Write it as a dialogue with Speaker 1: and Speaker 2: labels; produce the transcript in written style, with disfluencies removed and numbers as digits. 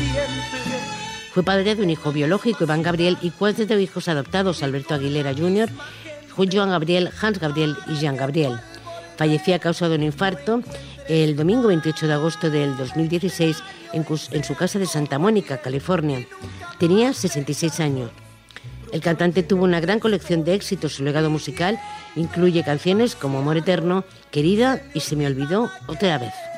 Speaker 1: Fue padre de un hijo biológico, Iván Gabriel, y 4 hijos adoptados, Alberto Aguilera Jr., Joan Gabriel, Hans Gabriel y Jean Gabriel. Falleció a causa de un infarto el domingo 28 de agosto del 2016 en su casa de Santa Mónica, California. Tenía 66 años. El cantante tuvo una gran colección de éxitos. Su legado musical incluye canciones como Amor Eterno, Querida y Se me olvidó otra vez.